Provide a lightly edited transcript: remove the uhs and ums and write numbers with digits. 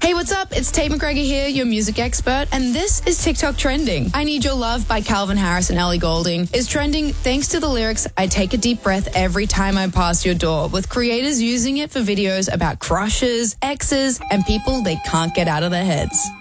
Hey, what's up? It's Tate McGregor here, your music expert, and this is TikTok Trending. I Need Your Love by Calvin Harris and Ellie Goulding is trending thanks to the lyrics, I take a deep breath every time I pass your door, with creators using it for videos about crushes, exes, and people they can't get out of their heads.